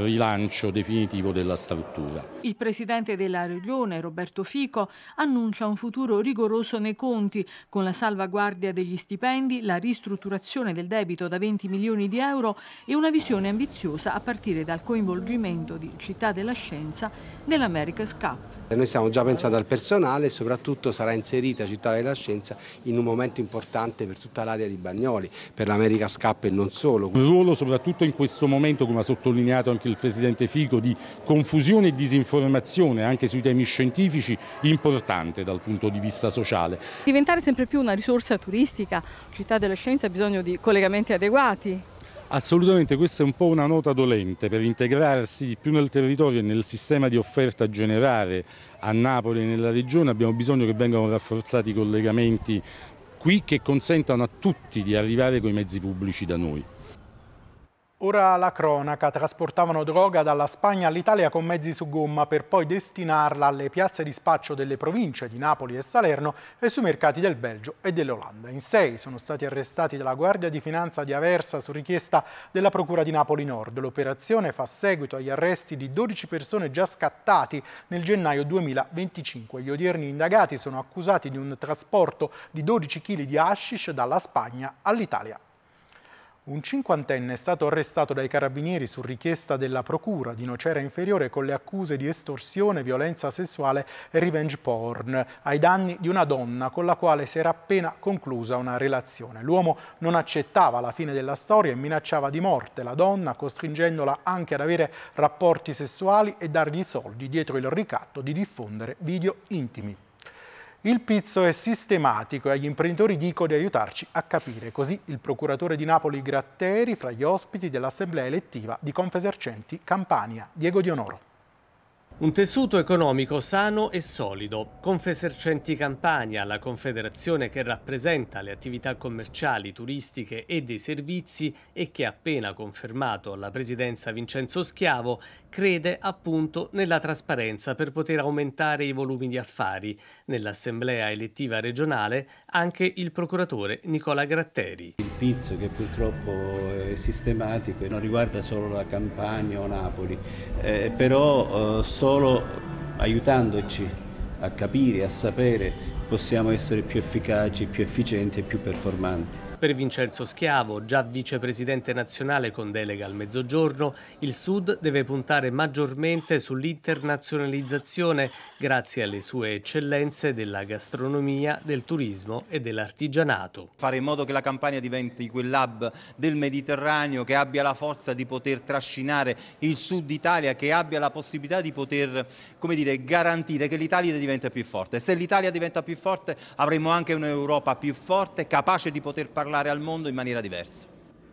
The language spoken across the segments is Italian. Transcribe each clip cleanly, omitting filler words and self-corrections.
rilancio definitivo della struttura. Il presidente della Regione, Roberto Fico, annuncia un futuro rigoroso nei conti, con la salvaguardia degli stipendi, la ristrutturazione del debito da 20 milioni di euro e una visione ambiziosa a partire dal coinvolgimento di Città della Scienza nell'America's Cup. Noi stiamo già pensando al personale e soprattutto sarà inserita Città della Scienza in un momento importante per tutta l'area di Bagnoli, per l'America's Cup e non solo. Un ruolo soprattutto in questo momento, come ha sottolineato anche il presidente Fico, di confusione e disinformazione anche sui temi scientifici, importante dal punto di vista sociale. Diventare sempre più una risorsa turistica, Città della Scienza ha bisogno di collegamenti adeguati. Assolutamente, questa è un po' una nota dolente per integrarsi più nel territorio e nel sistema di offerta generale a Napoli e nella regione. Abbiamo bisogno che vengano rafforzati i collegamenti qui che consentano a tutti di arrivare con i mezzi pubblici da noi. Ora la cronaca. Trasportavano droga dalla Spagna all'Italia con mezzi su gomma per poi destinarla alle piazze di spaccio delle province di Napoli e Salerno e sui mercati del Belgio e dell'Olanda. In 6 sono stati arrestati dalla Guardia di Finanza di Aversa su richiesta della Procura di Napoli Nord. L'operazione fa seguito agli arresti di 12 persone già scattati nel gennaio 2025. Gli odierni indagati sono accusati di un trasporto di 12 kg di hashish dalla Spagna all'Italia. Un cinquantenne è stato arrestato dai carabinieri su richiesta della Procura di Nocera Inferiore con le accuse di estorsione, violenza sessuale e revenge porn ai danni di una donna con la quale si era appena conclusa una relazione. L'uomo non accettava la fine della storia e minacciava di morte la donna, costringendola anche ad avere rapporti sessuali e dargli soldi dietro il ricatto di diffondere video intimi. Il pizzo è sistematico e agli imprenditori dico di aiutarci a capire. Così il procuratore di Napoli Gratteri fra gli ospiti dell'assemblea elettiva di Confesercenti Campania, Diego Dionoro. Un tessuto economico sano e solido. Confesercenti Campania, la confederazione che rappresenta le attività commerciali, turistiche e dei servizi e che ha appena confermato alla presidenza Vincenzo Schiavo, crede appunto nella trasparenza per poter aumentare i volumi di affari. Nell'assemblea elettiva regionale anche il procuratore Nicola Gratteri. Il pizzo, che purtroppo è sistematico e non riguarda solo la Campania o Napoli, però solo aiutandoci a capire, a sapere, possiamo essere più efficaci, più efficienti e più performanti. Per Vincenzo Schiavo, già vicepresidente nazionale con delega al Mezzogiorno, il Sud deve puntare maggiormente sull'internazionalizzazione grazie alle sue eccellenze della gastronomia, del turismo e dell'artigianato. Fare in modo che la Campania diventi quel hub del Mediterraneo, che abbia la forza di poter trascinare il Sud Italia, che abbia la possibilità di poter, garantire che l'Italia diventa più forte. Se l'Italia diventa più forte avremo anche un'Europa più forte, capace di poter parlare al mondo in maniera diversa.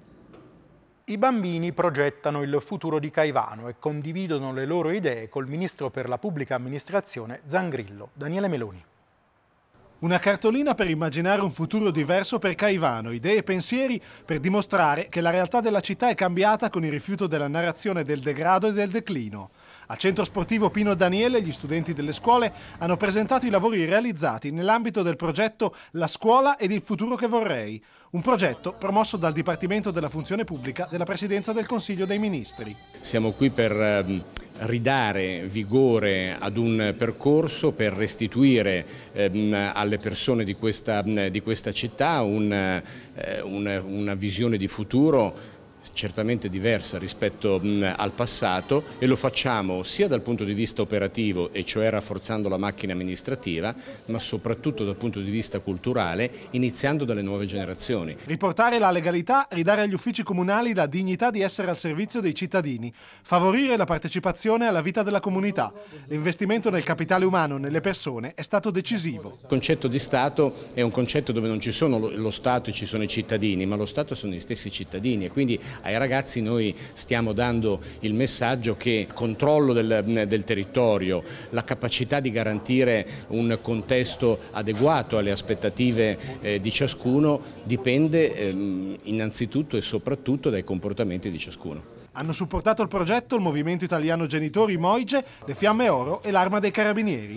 I bambini progettano il futuro di Caivano e condividono le loro idee col ministro per la pubblica amministrazione Zangrillo, Daniele Meloni. Una cartolina per immaginare un futuro diverso per Caivano, idee e pensieri per dimostrare che la realtà della città è cambiata con il rifiuto della narrazione del degrado e del declino. Al Centro Sportivo Pino Daniele gli studenti delle scuole hanno presentato i lavori realizzati nell'ambito del progetto La scuola ed il futuro che vorrei, un progetto promosso dal Dipartimento della Funzione Pubblica della Presidenza del Consiglio dei Ministri. Siamo qui per ridare vigore ad un percorso, per restituire alle persone di questa città una visione di futuro certamente diversa rispetto al passato, e lo facciamo sia dal punto di vista operativo, e cioè rafforzando la macchina amministrativa, ma soprattutto dal punto di vista culturale, iniziando dalle nuove generazioni. Riportare la legalità, ridare agli uffici comunali la dignità di essere al servizio dei cittadini, favorire la partecipazione alla vita della comunità. L'investimento nel capitale umano, nelle persone, è stato decisivo. Il concetto di Stato è un concetto dove non ci sono lo Stato e ci sono i cittadini, ma lo Stato sono gli stessi cittadini, e quindi ai ragazzi noi stiamo dando il messaggio che il controllo del territorio, la capacità di garantire un contesto adeguato alle aspettative di ciascuno dipende innanzitutto e soprattutto dai comportamenti di ciascuno. Hanno supportato il progetto il Movimento Italiano Genitori Moige, le Fiamme Oro e l'Arma dei Carabinieri.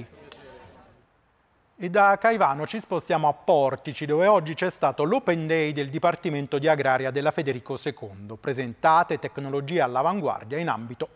E da Caivano ci spostiamo a Portici, dove oggi c'è stato l'Open Day del Dipartimento di Agraria della Federico II. Presentate tecnologie all'avanguardia in ambito